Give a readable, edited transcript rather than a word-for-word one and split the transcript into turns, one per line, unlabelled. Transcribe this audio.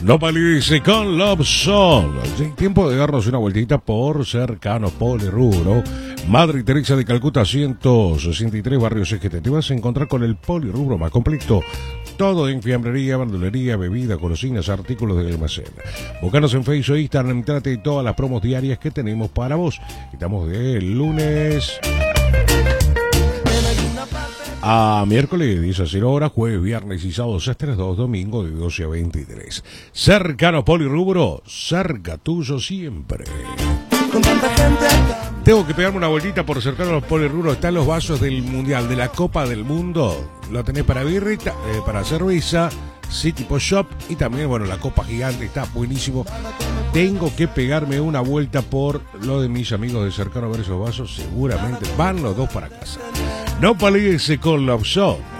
No palidice con Love Soul. Tiempo de darnos una vueltita por Cercano Polirrubro. Madre Teresa de Calcuta 163, Barrio CGT. Te vas a encontrar con el polirrubro más completo. Todo en fiambrería, verdulería, bebida, golosinas, artículos de almacén. Búscanos en Facebook e Instagram, entrate de todas las promos diarias que tenemos para vos. Estamos de lunes a miércoles de 10 a 0 horas, jueves, viernes y sábados hasta las 2, domingo de 12 a 23. Cercano Polirrubro, cerca tuyo siempre. Tengo que pegarme una vueltita por Cercano Polirrubro. Están los vasos del Mundial, de la Copa del Mundo. Lo tenés para birrita, para cerveza, sí, tipo shop. Y también, bueno, la copa gigante está buenísimo. Tengo que pegarme una vuelta por lo de mis amigos de Cercano a ver esos vasos. Seguramente van los dos para casa. No palidice con la opción.